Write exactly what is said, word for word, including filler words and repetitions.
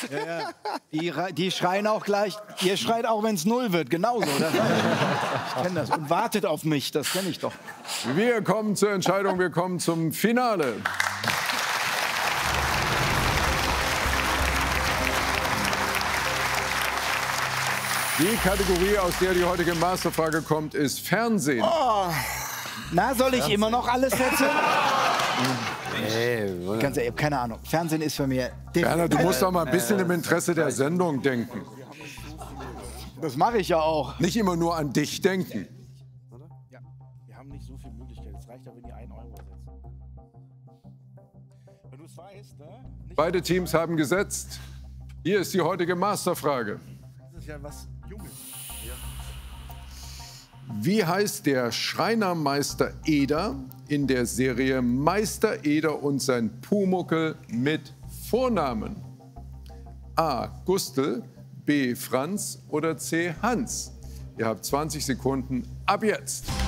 Ja, ja. Die, die schreien auch gleich, ihr schreit auch, wenn es null wird, genauso. Das, ich kenne das. Und wartet auf mich, das kenne ich doch. Wir kommen zur Entscheidung, wir kommen zum Finale. Die Kategorie, aus der die heutige Masterfrage kommt, ist Fernsehen. Oh. Na, soll ich immer noch alles erzählen? Hey, Ganz ehrlich, ich habe keine Ahnung. Fernsehen ist für mich... Werner, du musst doch mal ein bisschen im Interesse der Sendung denken. Das mache ich ja auch. Nicht immer nur an dich denken. Ja, wir haben nicht so viel Möglichkeit. Es reicht ja, wenn die einen Euro setzen. Wenn du es weißt, ne? Nicht Beide Teams haben gesetzt. Hier ist die heutige Masterfrage. das ist ja was Junges. Wie heißt der Schreinermeister Eder in der Serie Meister Eder und sein Pumuckel mit Vornamen? A. Gustl, B. Franz oder C. Hans? Ihr habt zwanzig Sekunden ab jetzt.